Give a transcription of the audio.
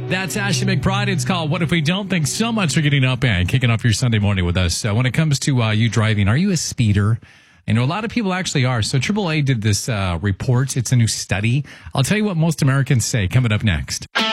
That's Ashley McBride. It's called What If We Don't. Thanks so much for getting up and kicking off your Sunday morning with us. When it comes to you driving, are you a speeder? I know a lot of people actually are. So AAA did this report. It's a new study. I'll tell you what most Americans say coming up next.